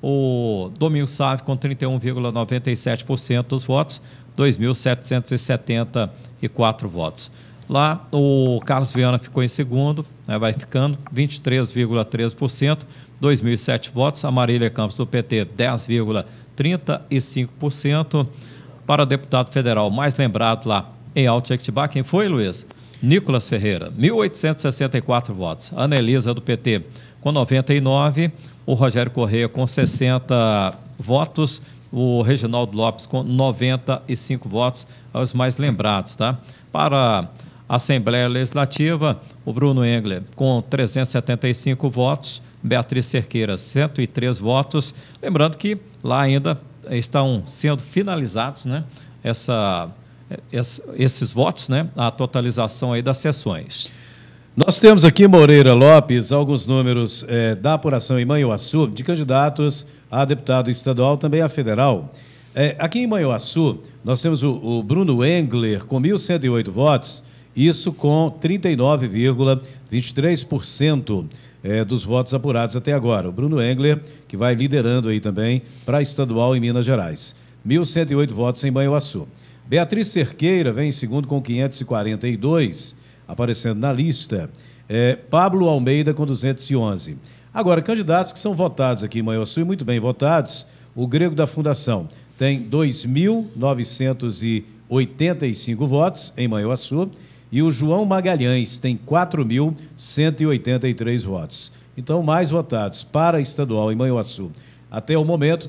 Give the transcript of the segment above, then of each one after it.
O Domingos Sávio com 31,97% dos votos, 2.774 votos. Lá, o Carlos Viana ficou em segundo, né, vai ficando 23,13%, 2.007 votos. A Marília Campos, do PT, 10,35%. Para o deputado federal mais lembrado lá em Alto Jequitibá, quem foi, Luiz? Nicolas Ferreira, 1.864 votos. A Anelisa, do PT, com 99. O Rogério Correia, com 60 votos. O Reginaldo Lopes, com 95 votos, os mais lembrados, tá? Para a Assembleia Legislativa, o Bruno Engler, com 375 votos. Beatriz Cerqueira, 103 votos. Lembrando que lá ainda estão sendo finalizados, né, esses votos, né, a totalização aí das sessões. Nós temos aqui, Moreira Lopes, alguns números da apuração em Manhuaçu, de candidatos a deputado estadual, também a federal. Aqui em Manhuaçu, nós temos o Bruno Engler, com 1.108 votos, isso com 39,23% dos votos apurados até agora. O Bruno Engler, que vai liderando aí também para a estadual em Minas Gerais. 1.108 votos em Manhuaçu. Beatriz Cerqueira vem em segundo com 542, aparecendo na lista. Pablo Almeida com 211. Agora, candidatos que são votados aqui em Manhuaçu e muito bem votados, o Grego da Fundação tem 2.985 votos em Manhuaçu e o João Magalhães tem 4.183 votos. Então, mais votados para a estadual em Manhuaçu. Até o momento,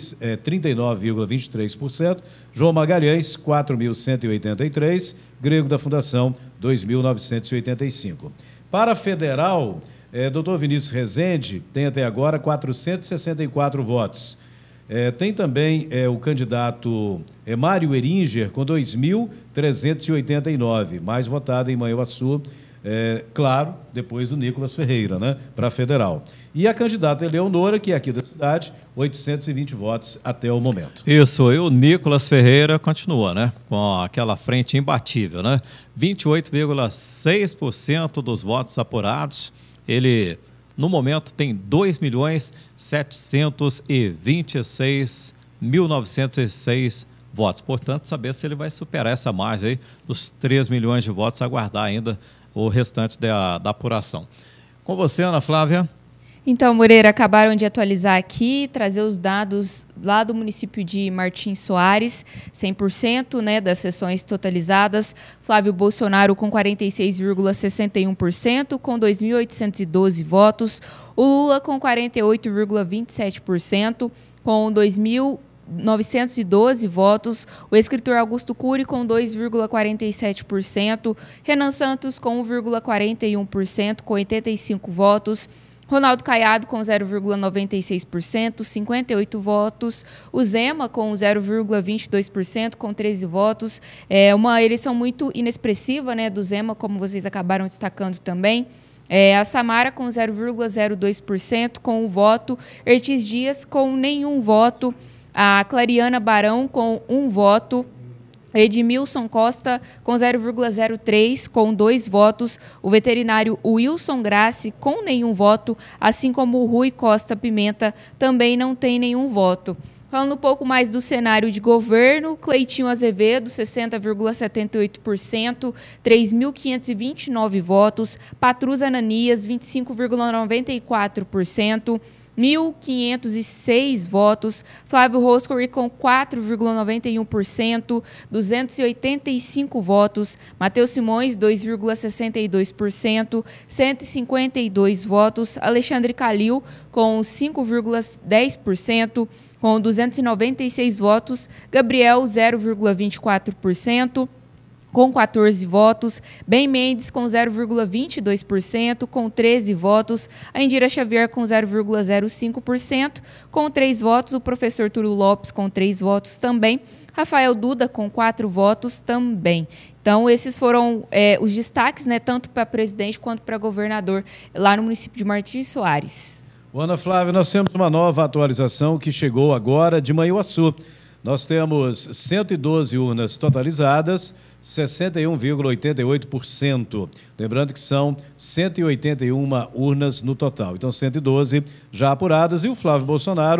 39,23%. João Magalhães, 4.183. Grego da Fundação, 2.985. Para a federal, Dr. Vinícius Rezende tem até agora 464 votos. Tem também o candidato Mário Eringer, com 2.389, mais votado em Manhuaçu, claro, depois do Nicolas Ferreira, né, para a federal. E a candidata Eleonora, que é aqui da cidade, 820 votos até o momento. Isso, e o Nicolas Ferreira continua, né, com aquela frente imbatível, né, 28,6% dos votos apurados. Ele, no momento, tem 2.726.906 votos. Portanto, saber se ele vai superar essa margem aí dos 3 milhões de votos, aguardar ainda o restante da apuração. Com você, Ana Flávia. Então, Moreira, acabaram de atualizar aqui, trazer os dados lá do município de Martins Soares, 100%, né, das sessões totalizadas. Flávio Bolsonaro com 46,61%, com 2.812 votos. O Lula com 48,27%, com 2.912 votos, o escritor Augusto Cury com 2,47%, Renan Santos com 1,41%, com 85 votos, Ronaldo Caiado com 0,96%, 58 votos, o Zema com 0,22%, com 13 votos, uma eleição muito inexpressiva, né, do Zema, como vocês acabaram destacando também. A Samara com 0,02%, com um voto, Ertis Dias com nenhum voto, a Clariana Barão com um voto, Edmilson Costa com 0,03, com 2 votos, o veterinário Wilson Grassi com nenhum voto, assim como o Rui Costa Pimenta também não tem nenhum voto. Falando um pouco mais do cenário de governo, Cleitinho Azevedo, 60,78%, 3.529 votos, Patrus Ananias, 25,94%, 1.506 votos, Flávio Roscoe com 4,91%, 285 votos, Matheus Simões, 2,62%, 152 votos, Alexandre Calil com 5,10%, com 296 votos, Gabriel, 0,24%, com 14 votos, Ben Mendes com 0,22%, com 13 votos, a Indira Xavier com 0,05%, com 3 votos, o professor Túlio Lopes com 3 votos também, Rafael Duda com 4 votos também. Então, esses foram os destaques, né, tanto para presidente quanto para governador lá no município de Martins Soares. Ana Flávia, nós temos uma nova atualização que chegou agora de Manhuaçu. Nós temos 112 urnas totalizadas, 61,88%. Lembrando que são 181 urnas no total. Então, 112 já apuradas e o Flávio Bolsonaro